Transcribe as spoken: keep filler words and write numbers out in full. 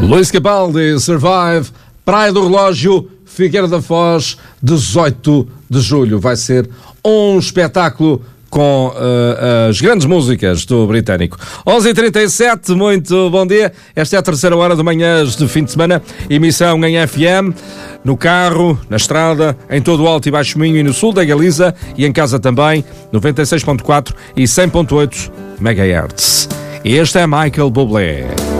Luís Capaldi, Survive, Praia do Relógio, Figueira da Foz, dezoito de julho. Vai ser um espetáculo com uh, as grandes músicas do britânico. onze e trinta e sete, muito bom dia. Esta é a terceira hora de manhãs de fim de semana. Emissão em F M, no carro, na estrada, em todo o Alto e Baixo Minho e no sul da Galiza, e em casa também, noventa e seis ponto quatro e cem ponto oito megahertz. Este é Michael Bublé.